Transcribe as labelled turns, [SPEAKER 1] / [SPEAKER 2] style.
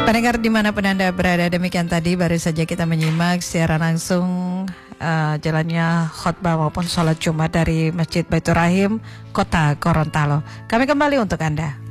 [SPEAKER 1] Pendengar dimanapun Anda berada, demikian tadi baru saja kita menyimak secara langsung jalannya khutbah maupun sholat Jumat dari Masjid Baitur Rahim, Kota Gorontalo. Kami kembali untuk Anda.